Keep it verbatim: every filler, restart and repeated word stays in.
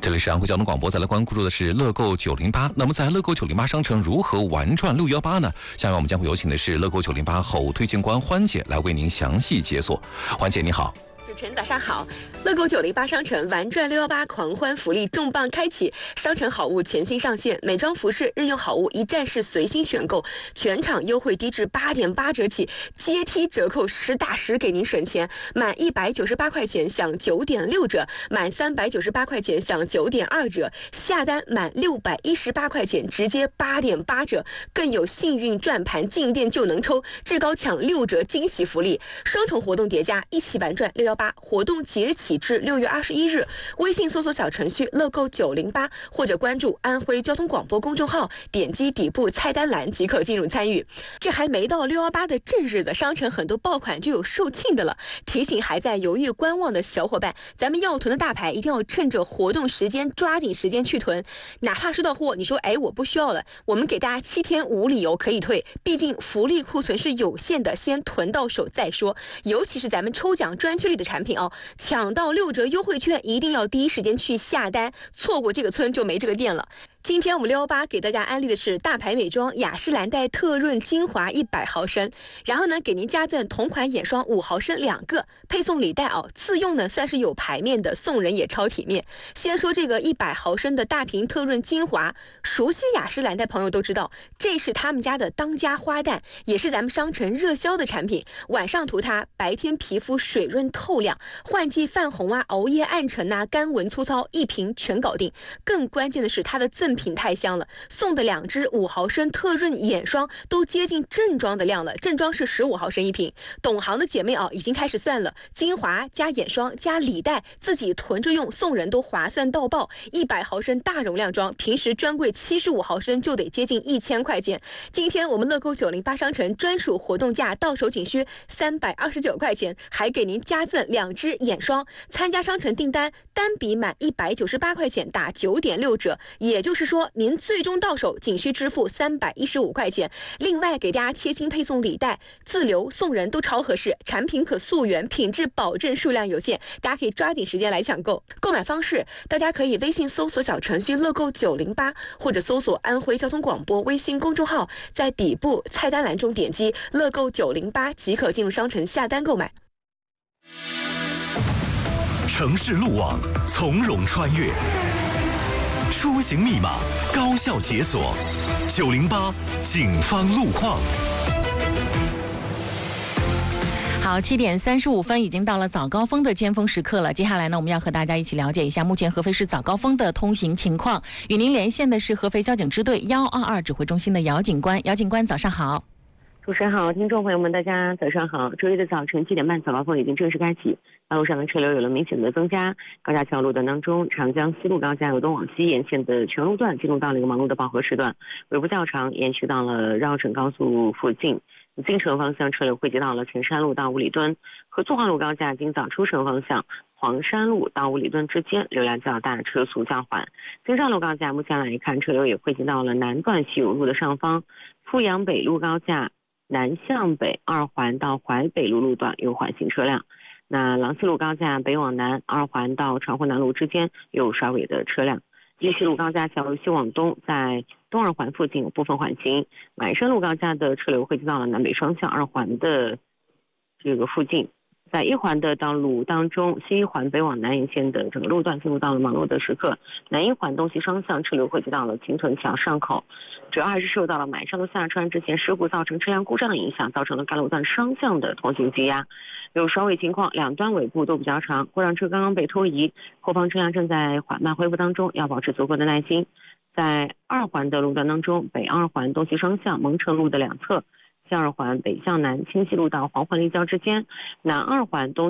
这里是安徽交通广播，再来关注的是乐购九零八。那么在乐购九零八商城如何玩转六一八呢？下面我们将会有请的是乐购九零八后推荐官欢姐来为您详细解锁。欢姐你好。 主持人早上好，乐购九零八商城玩转六一八狂欢福利重磅开启，商城好物全新上线，美妆服饰、日用好物一站式随心选购，全场优惠低至八点八折起，阶梯折扣实打实给您省钱，满一百九十八块钱享九点六折，满三百九十八块钱享九点二折，下单满六百一十八块钱直接八点八折，更有幸运转盘进店就能抽，至高抢六折惊喜福利，双重活动叠加，一起玩转六一八。活动即日起至六月二十一日，微信搜索小程序乐购九零八或者关注安徽交通广播公众号，点击底部菜单栏即可进入参与。这还没到六一八的正日子，商城很多爆款就有售罄的了。提醒还在犹豫观望的小伙伴，咱们要囤的大牌一定要趁着活动时间抓紧时间去囤，哪怕收到货你说哎我不需要了，我们给大家七天无理由可以退，毕竟福利库存是有限的，先囤到手再说。尤其是咱们抽奖专区里的产品哦，抢到六折优惠券一定要第一时间去下单，错过这个村就没这个店了。今天我们六一八给大家安利的是大牌美妆雅诗兰黛特润精华一百毫升，然后呢给您加赠同款眼霜五毫升两个，配送礼袋哦，自用呢算是有牌面的，送人也超体面。先说这个一百毫升的大瓶特润精华，熟悉雅诗兰黛朋友都知道，这是他们家的当家花旦，也是咱们商城热销的产品。晚上涂它，白天皮肤水润透亮，换季泛红啊、熬夜暗沉啊、干纹粗糙，一瓶全搞定。更关键的是它的赠品太香了，送的两支五毫升特润眼霜都接近正装的量了，正装是十五毫升一瓶。懂行的姐妹啊，已经开始算了，精华加眼霜加礼袋，自己囤着用，送人都划算到爆。一百毫升大容量装，平时专柜七十五毫升就得接近一千块钱。今天我们乐购九零八商城专属活动价，到手仅需三百二十九块钱，还给您加赠两支眼霜。参加商城订单，单笔满一百九十八块钱打九点六折，也就是说您最终到手仅需支付三百一十五块钱。另外给大家贴心配送礼袋，自留送人都超合适，产品可溯源，品质保证，数量有限，大家可以抓紧时间来抢购。购买方式大家可以微信搜索小程序乐购九零八，或者搜索安徽交通广播微信公众号，在底部菜单栏中点击乐购九零八即可进入商城下单购买。 城市路网从容穿越，出行密码高效解锁，九零八警方路况。 好，七点三十五分已经到了早高峰的尖峰时刻了。接下来呢，我们要和大家一起了解一下目前合肥市早高峰的通行情况。与您连线的是合肥交警支队幺二二指挥中心的姚警官。姚警官，早上好。 主持人好，听众朋友们，大家早上好。周一的早晨七点半，早高峰已经正式开启，道路上的车流有了明显的增加。高架桥路段当中，长江西路高架由东往西沿线的全路段进入到了一个忙碌的饱和时段，尾部较长，延续到了绕城高速附近。进城方向车流汇集到了前山路到五里墩和纵贯路高架，今早出城方向黄山路到五里墩之间流量较大，车速较缓。京上路高架目前来看，车流也汇集到了南段西五路的上方，富阳北路高架南向北二环到淮北路路段有缓行车辆。那郎西路高架北往南二环到长湖南路之间有稍微的车辆。京西路高架小路西往东在东二环附近有部分缓行。满山路高架的车流汇集到了南北双向二环的这个附近。在一环的道路当中，西一环北往南沿线的整个路段进入到了忙碌的时刻，南一环东西双向车流汇集到了秦屯桥上口，主要还是受到了满山路下穿之前事故造成车辆故障的影响，造成了该路段双向的通行积压。有双尾情况，两端尾部都比较长，过让车刚刚被拖移，后方车辆正在缓慢恢复当中，要保持足够的耐心。在二环的路段当中，北二环东西双向蒙城路的两侧，西二环北向南清西路到黄环立交之间，南二环东